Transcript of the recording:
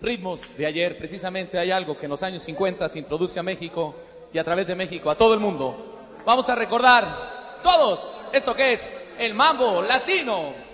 ritmos de ayer. Precisamente hay algo que en los años 50 se introduce a México y a través de México a todo el mundo. Vamos a recordar todos esto que es el mambo latino.